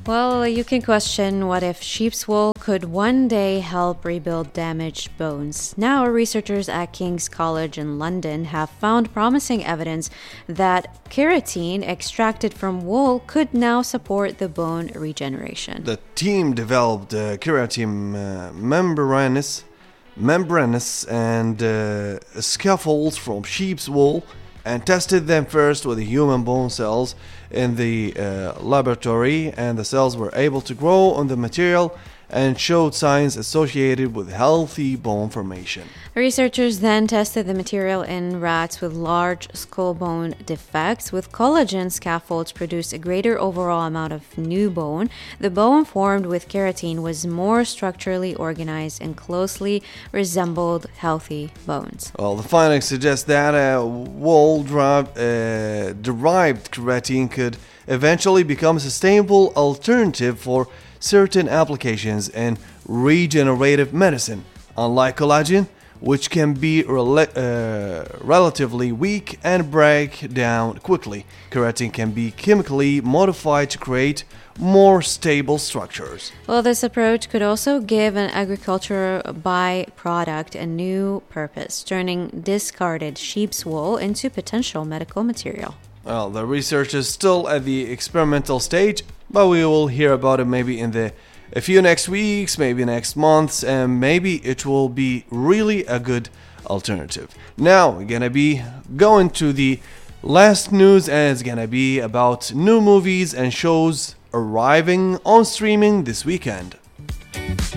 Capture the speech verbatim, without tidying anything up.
Well, you can question what if sheep's wool could one day help rebuild damaged bones. Now, researchers at King's College in London have found promising evidence that keratin extracted from wool could now support the bone regeneration. The team developed uh, keratin uh, membranous, membranous and uh, scaffolds from sheep's wool and tested them first with the human bone cells in the uh, laboratory, and the cells were able to grow on the material and showed signs associated with healthy bone formation. Researchers then tested the material in rats with large skull bone defects. With collagen, scaffolds produced a greater overall amount of new bone. The bone formed with keratin was more structurally organized and closely resembled healthy bones. Well, the findings suggest that uh, wool-derived uh, derived keratin could eventually become a sustainable alternative for certain applications in regenerative medicine. Unlike collagen, which can be rela- uh, relatively weak and break down quickly, keratin can be chemically modified to create more stable structures. Well, this approach could also give an agricultural byproduct a new purpose, turning discarded sheep's wool into potential medical material. Well, the research is still at the experimental stage, but we will hear about it maybe in the a few next weeks, maybe next months, and maybe it will be really a good alternative. Now we're gonna be going to the last news, and it's gonna be about new movies and shows arriving on streaming this weekend.